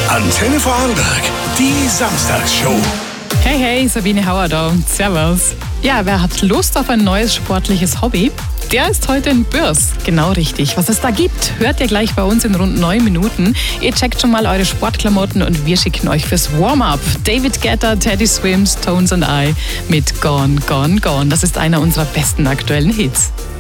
Antenne Vorarlberg, die Samstagsshow. Hey, hey, Sabine Hauer da. Servus. Ja, wer hat Lust auf ein neues sportliches Hobby? Der ist heute in Bürs. Genau richtig. Was es da gibt, hört ihr gleich bei uns in rund 9 Minuten. Ihr checkt schon mal eure Sportklamotten und wir schicken euch fürs Warm-up David Guetta, Teddy Swims, Tones and I mit Gone, Gone, Gone. Das ist einer unserer besten aktuellen Hits.